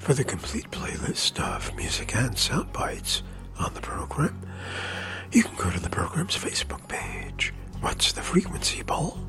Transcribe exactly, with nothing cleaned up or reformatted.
For the complete playlist of music and sound bites on the program, you can go to the program's Facebook page. What's the Frequency, Paul?